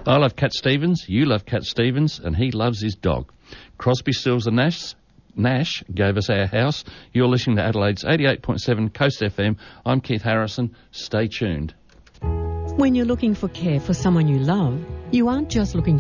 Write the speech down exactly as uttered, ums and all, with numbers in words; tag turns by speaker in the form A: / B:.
A: I love Cat Stevens, you love Cat Stevens, and he loves his dog. Crosby, Stills and Nash, Nash gave us our house. You're listening to Adelaide's eighty-eight point seven Coast F M. I'm Keith Harrison. Stay tuned.
B: When you're looking for care for someone you love, you aren't just looking